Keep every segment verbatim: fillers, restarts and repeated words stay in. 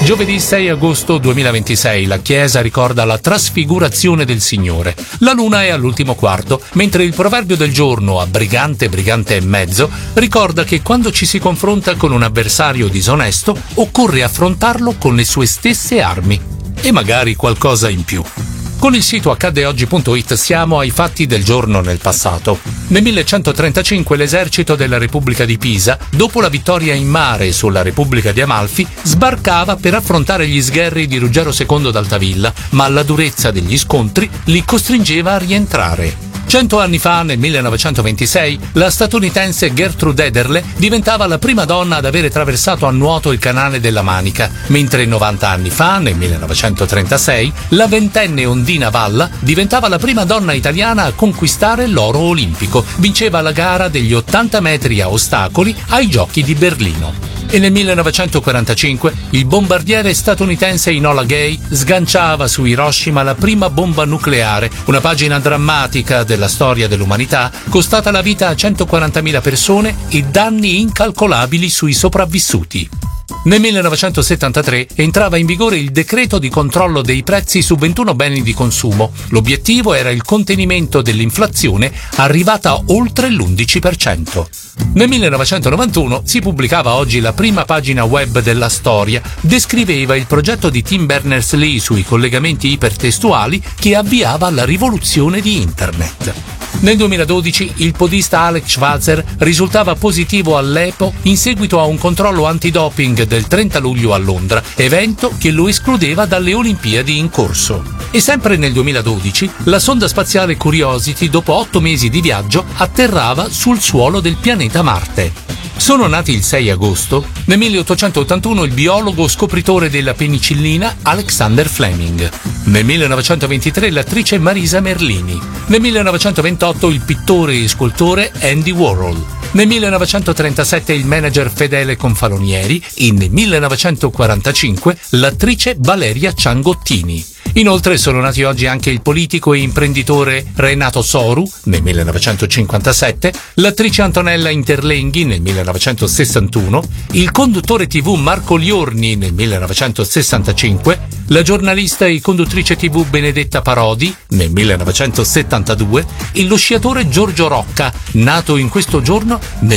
Giovedì sei agosto duemilaventisei la Chiesa ricorda la trasfigurazione del Signore. La luna è all'ultimo quarto, mentre il proverbio del giorno, a brigante, brigante e mezzo, ricorda che quando ci si confronta con un avversario disonesto, occorre affrontarlo con le sue stesse armi e magari qualcosa in più. Con il sito accadde oggi punto it siamo ai fatti del giorno nel passato. Nel millecentotrentacinque l'esercito della Repubblica di Pisa, dopo la vittoria in mare sulla Repubblica di Amalfi, sbarcava per affrontare gli sgherri di Ruggero secondo d'Altavilla, ma la durezza degli scontri li costringeva a rientrare. Cento anni fa, nel millenovecentoventisei, la statunitense Gertrude Ederle diventava la prima donna ad avere attraversato a nuoto il canale della Manica, mentre novanta anni fa, nel millenovecentotrentasei, la ventenne Ondina Valla diventava la prima donna italiana a conquistare l'oro olimpico, vinceva la gara degli ottanta metri a ostacoli ai Giochi di Berlino. E nel millenovecentoquarantacinque il bombardiere statunitense Enola Gay sganciava su Hiroshima la prima bomba nucleare, una pagina drammatica della storia dell'umanità, costata la vita a centoquarantamila persone e danni incalcolabili sui sopravvissuti. Nel millenovecentosettantatré entrava in vigore il decreto di controllo dei prezzi su ventuno beni di consumo. L'obiettivo era il contenimento dell'inflazione arrivata oltre l'undici per cento. Nel millenovecentonovantuno si pubblicava oggi la prima pagina web della storia, descriveva il progetto di Tim Berners-Lee sui collegamenti ipertestuali che avviava la rivoluzione di Internet. Nel duemiladodici il podista Alex Schwarzer risultava positivo all'E P O in seguito a un controllo antidoping del trenta luglio a Londra, evento che lo escludeva dalle Olimpiadi in corso. E sempre nel duemiladodici la sonda spaziale Curiosity, dopo otto mesi di viaggio, atterrava sul suolo del pianeta Marte. Sono nati il sei agosto. Nel milleottocentottantuno il biologo scopritore della penicillina Alexander Fleming. Nel millenovecentoventitré l'attrice Marisa Merlini. Nel millenovecentoventotto il pittore e scultore Andy Warhol. Nel millenovecentotrentasette il manager Fedele Confalonieri e nel millenovecentoquarantacinque l'attrice Valeria Ciangottini. Inoltre sono nati oggi anche il politico e imprenditore Renato Soru nel millenovecentocinquantasette, l'attrice Antonella Interlenghi nel millenovecentosessantuno, il conduttore tivù Marco Liorni nel millenovecentosessantacinque, la giornalista e conduttrice tivù Benedetta Parodi nel millenovecentosettantadue e lo sciatore Giorgio Rocca, nato in questo giorno nel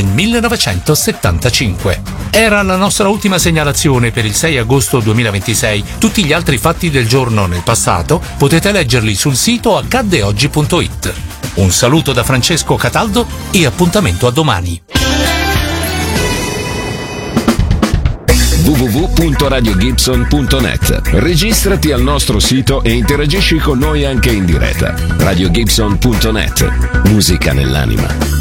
millenovecentosettantacinque. Era la nostra ultima segnalazione per il sei agosto duemilaventisei. Tutti gli altri fatti del giorno nel passato potete leggerli sul sito accadde oggi punto it. Un saluto da Francesco Cataldo e appuntamento a domani. w w w punto radio gibson punto net. Registrati al nostro sito e interagisci con noi anche in diretta. radio gibson punto net. Musica nell'anima.